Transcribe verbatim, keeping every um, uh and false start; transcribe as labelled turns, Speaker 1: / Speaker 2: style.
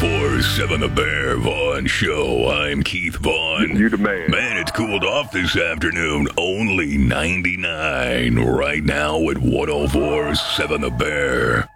Speaker 1: four seven The Bear Vaughn Show. I'm Keith Vaughn.
Speaker 2: You the man.
Speaker 1: Man, it's cooled off this afternoon. Only ninety-nine right now at one oh four seven The Bear.